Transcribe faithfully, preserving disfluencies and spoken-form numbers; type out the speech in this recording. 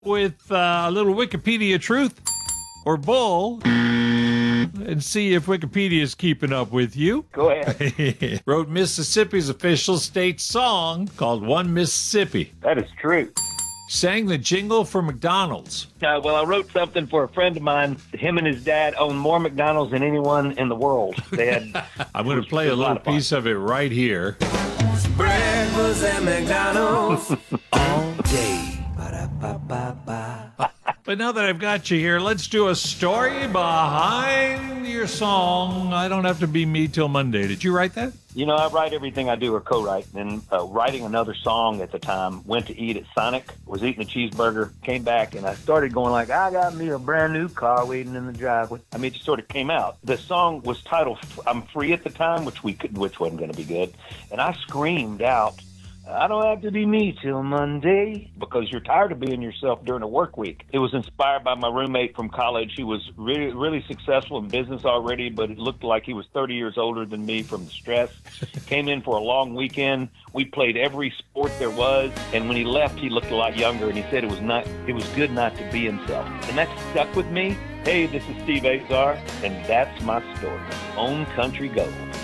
with uh, a little Wikipedia truth or bull and see if Wikipedia is keeping up with you. Go ahead. Wrote Mississippi's official state song called One Mississippi. That is true. Sang the jingle for McDonald's. Uh, well, I wrote something for a friend of mine. Him and his dad own more McDonald's than anyone in the world. They had. I'm going to play a little piece of it right here. Breakfast at McDonald's all day. Ba-da-ba-ba-ba. But now that I've got you here, let's do a story behind your song. I Don't Have to Be Me Till Monday. Did you write that? You know, I write everything I do or co-write. And uh, writing another song at the time, went to eat at Sonic, was eating a cheeseburger, came back, and I started going like, I got me a brand new car waiting in the driveway. I mean, it just sort of came out. The song was titled I'm Free at the time, which we could, which wasn't going to be good. And I screamed out, I don't have to be me till Monday, because you're tired of being yourself during a work week. It was inspired by my roommate from college. He was really, really successful in business already, but it looked like he was thirty years older than me from the stress. Came in for a long weekend. We played every sport there was, and when he left, he looked a lot younger, and he said it was not, it was good not to be himself. And that stuck with me. Hey, this is Steve Azar, and that's my story. Own Country Gold.